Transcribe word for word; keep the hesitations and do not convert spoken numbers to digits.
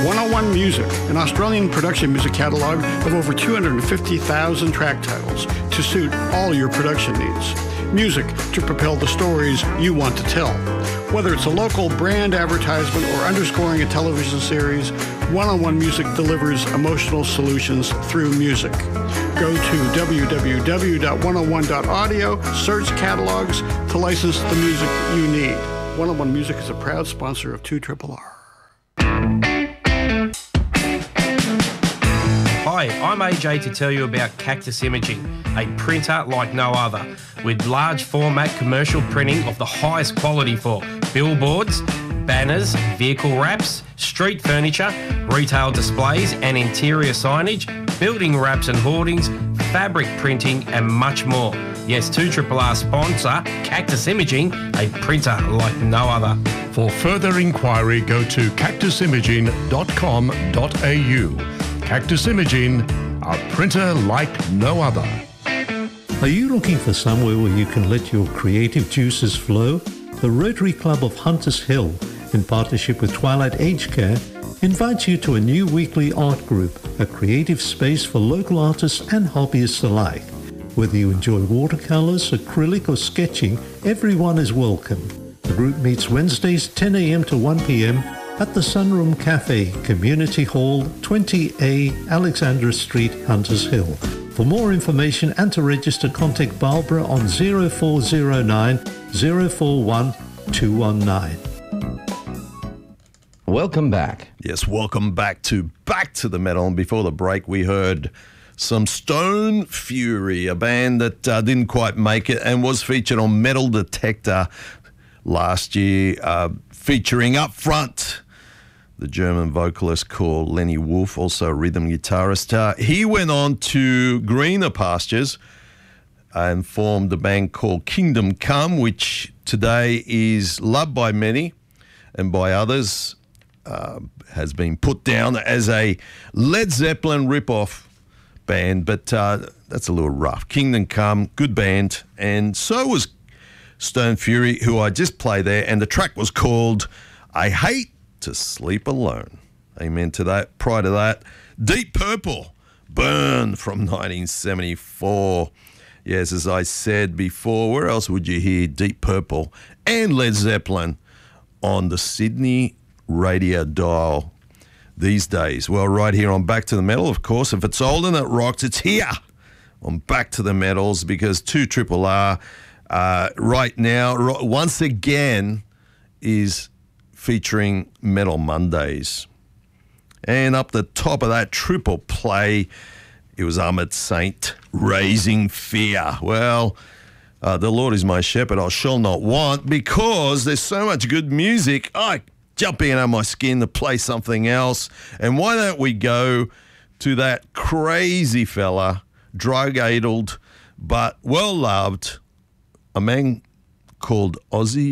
one oh one Music, an Australian production music catalog of over two hundred fifty thousand track titles to suit all your production needs. Music to propel the stories you want to tell. Whether it's a local brand advertisement or underscoring a television series, one oh one Music delivers emotional solutions through music. Go to w w w dot one oh one dot audio, search catalogs to license the music you need. one oh one Music is a proud sponsor of two R R R. Hi, I'm A J to tell you about Cactus Imaging, a printer like no other, with large format commercial printing of the highest quality for billboards, banners, vehicle wraps, street furniture, retail displays and interior signage, building wraps and hoardings, fabric printing and much more. Yes, two R R R sponsor Cactus Imaging, a printer like no other. For further inquiry, go to cactus imaging dot com dot a u. Cactus Imaging, a printer like no other. Are you looking for somewhere where you can let your creative juices flow? The Rotary Club of Hunters Hill, in partnership with Twilight Age Care, invites you to a new weekly art group, a creative space for local artists and hobbyists alike. Whether you enjoy watercolors, acrylic or sketching, everyone is welcome. The group meets Wednesdays ten a m to one p m at the Sunroom Cafe, Community Hall, twenty A Alexandra Street, Hunters Hill. For more information and to register, contact Barbara on zero four zero nine, zero four one, two one nine. Welcome back. Yes, welcome back to Back to the Metal. And before the break, we heard some Stone Fury, a band that uh, didn't quite make it and was featured on Metal Detector last year, uh, featuring up front the German vocalist called Lenny Wolf, also a rhythm guitarist. Uh, he went on to Greener Pastures and formed a band called Kingdom Come, which today is loved by many and by others uh, has been put down as a Led Zeppelin ripoff band, but uh, that's a little rough. Kingdom Come, good band, and so was Stone Fury, who I just played there, and the track was called I Hate to Sleep Alone. Amen to that. Prior to that, Deep Purple, Burn from nineteen seventy-four. Yes, as I said before, where else would you hear Deep Purple and Led Zeppelin on the Sydney radio dial these days? Well, right here on Back to the Metal, of course. If it's old and it rocks, it's here on Back to the Metals, because two R R R uh, right now, once again, is featuring Metal Mondays. And up the top of that triple play, it was Ahmed Saint, Raising Fear. Well, uh, the Lord is my shepherd, I shall not want, because there's so much good music, I jump in on my skin to play something else. And why don't we go to that crazy fella, drug-addled, but well-loved, a man called Ozzy